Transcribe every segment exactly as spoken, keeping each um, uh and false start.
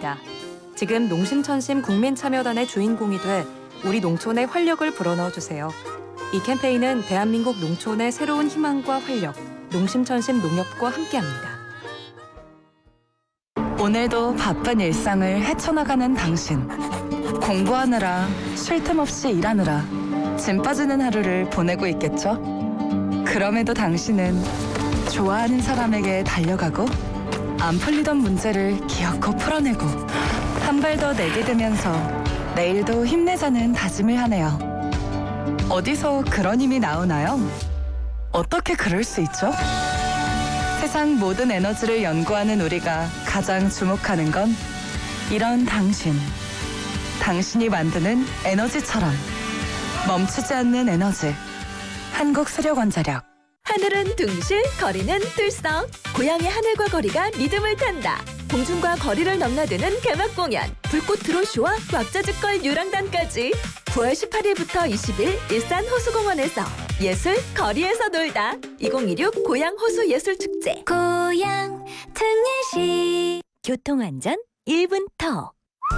함께합니다. 지금 농심천심 국민참여단의 주인공이 돼 우리 농촌에 활력을 불어넣어주세요. 이 캠페인은 대한민국 농촌의 새로운 희망과 활력, 농심천심 농협과 함께합니다. 오늘도 바쁜 일상을 헤쳐나가는 당신. 공부하느라, 쉴 틈 없이 일하느라 짐 빠지는 하루를 보내고 있겠죠? 그럼에도 당신은 좋아하는 사람에게 달려가고 안 풀리던 문제를 기어코 풀어내고 한 발 더 내디디면서 내일도 힘내자는 다짐을 하네요. 어디서 그런 힘이 나오나요? 어떻게 그럴 수 있죠? 세상 모든 에너지를 연구하는 우리가 가장 주목하는 건 이런 당신. 당신이 만드는 에너지처럼 멈추지 않는 에너지. 한국수력원자력. 하늘은 둥실, 거리는 들썩. 고향의 하늘과 거리가 리듬을 탄다. 공중과 거리를 넘나드는 개막 공연. 불꽃 드론쇼와 왁자지껄 유랑단까지. 구월 십팔일부터 이십일 일산 호수공원에서 예술 거리에서 놀다. 이천이십육 고양 호수 예술축제. 고향 특례시. 교통안전 일 분 더.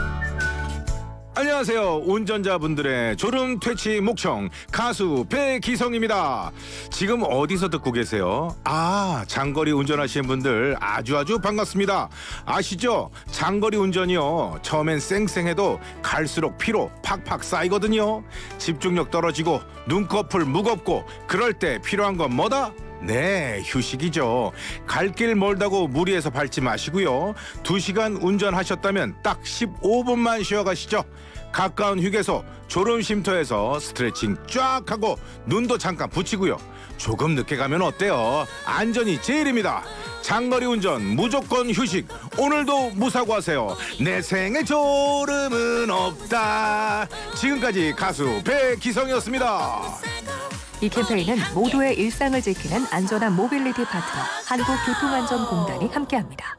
안녕하세요. 운전자분들의 졸음 퇴치 목청 가수 배기성입니다. 지금 어디서 듣고 계세요? 아, 장거리 운전하시는 분들 아주 아주 반갑습니다. 아시죠? 장거리 운전이요, 처음엔 쌩쌩해도 갈수록 피로 팍팍 쌓이거든요. 집중력 떨어지고 눈꺼풀 무겁고 그럴 때 필요한 건 뭐다? 네, 휴식이죠. 갈 길 멀다고 무리해서 밟지 마시고요. 두 시간 운전하셨다면 딱 십오 분만 쉬어가시죠. 가까운 휴게소 졸음쉼터에서 스트레칭 쫙 하고 눈도 잠깐 붙이고요. 조금 늦게 가면 어때요? 안전이 제일입니다. 장거리 운전 무조건 휴식. 오늘도 무사고 하세요. 내 생에 졸음은 없다. 지금까지 가수 배기성이었습니다. 이 캠페인은 모두의 일상을 지키는 안전한 모빌리티 파트너 한국교통안전공단이 함께합니다.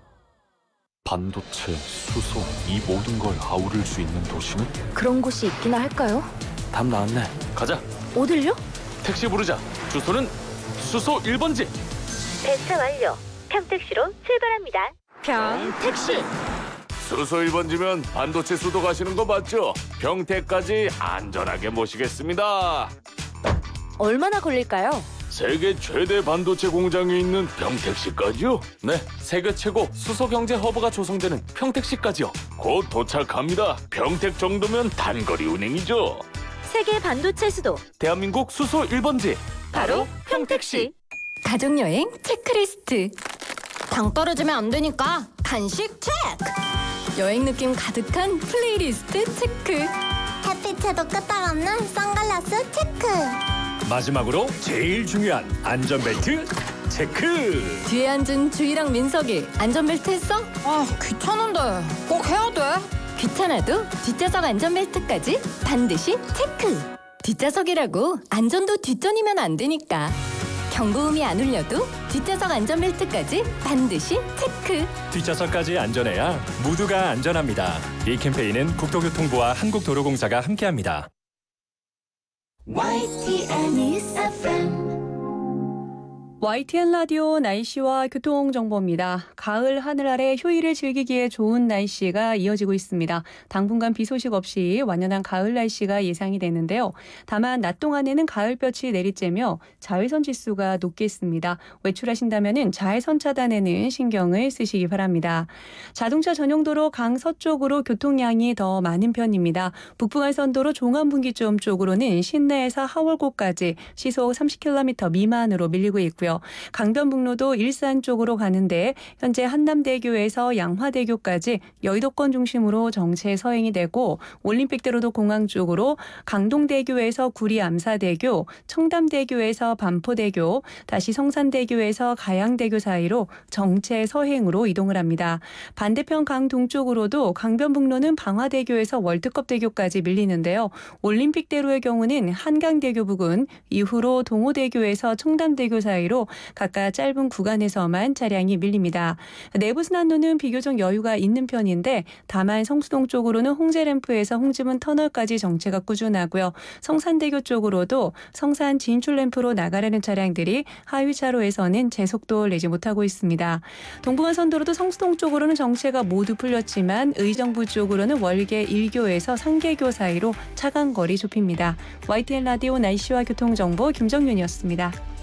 반도체, 수소, 이 모든 걸 아우를 수 있는 도시는? 그런 곳이 있기나 할까요? 답 나왔네. 가자. 어딜요? 택시 부르자. 주소는 수소 일 번지. 배차 완료. 평택시로 출발합니다. 평택시. 수소 일 번지면 반도체 수도 가시는 거 맞죠? 평택까지 안전하게 모시겠습니다. 얼마나 걸릴까요? 세계 최대 반도체 공장이 있는 평택시까지요? 네, 세계 최고 수소 경제 허브가 조성되는 평택시까지요. 곧 도착합니다. 평택 정도면 단거리 운행이죠. 세계 반도체 수도 대한민국 수소 일 번지 바로 평택시. 가족여행 체크리스트. 당 떨어지면 안 되니까 간식 체크. 여행 느낌 가득한 플레이리스트 체크. 햇빛에도 끄떡없는 선글라스 체크. 마지막으로 제일 중요한 안전벨트 체크. 뒤에 앉은 주희랑 민석이 안전벨트 했어? 아, 귀찮은데 꼭 해야 돼. 귀찮아도 뒷좌석 안전벨트까지 반드시 체크. 뒷좌석이라고 안전도 뒷전이면 안 되니까. 경고음이 안 울려도 뒷좌석 안전벨트까지 반드시 체크. 뒷좌석까지 안전해야 모두가 안전합니다. 이 캠페인은 국토교통부와 한국도로공사가 함께합니다. 와이티엔 News 에프엠. 와이티엔 라디오 날씨와 교통정보입니다. 가을 하늘 아래 휴일을 즐기기에 좋은 날씨가 이어지고 있습니다. 당분간 비 소식 없이 완연한 가을 날씨가 예상이 되는데요. 다만 낮 동안에는 가을볕이 내리쬐며 자외선 지수가 높겠습니다. 외출하신다면 자외선 차단에는 신경을 쓰시기 바랍니다. 자동차 전용도로 강서쪽으로 교통량이 더 많은 편입니다. 북부간선도로 종암분기점 쪽으로는 신내에서 하월고까지 시속 삼십 킬로미터 미만으로 밀리고 있고요. 강변북로도 일산 쪽으로 가는데 현재 한남대교에서 양화대교까지 여의도권 중심으로 정체 서행이 되고, 올림픽대로도 공항 쪽으로 강동대교에서 구리암사대교, 청담대교에서 반포대교, 다시 성산대교에서 가양대교 사이로 정체 서행으로 이동을 합니다. 반대편 강동쪽으로도 강변북로는 방화대교에서 월드컵대교까지 밀리는데요. 올림픽대로의 경우는 한강대교 부근 이후로 동호대교에서 청담대교 사이로 사이로 각각 짧은 구간에서만 차량이 밀립니다. 내부순환로는 비교적 여유가 있는 편인데 다만 성수동 쪽으로는 홍제램프에서 홍지문 터널까지 정체가 꾸준하고요. 성산대교 쪽으로도 성산 진출램프로 나가려는 차량들이 하위 차로에서는 제속도를 내지 못하고 있습니다. 동부간선도로도 성수동 쪽으로는 정체가 모두 풀렸지만 의정부 쪽으로는 월계 일 교에서 상계교 사이로 차간 거리 좁힙니다. 와이티엔 라디오 날씨와 교통정보 김정윤이었습니다.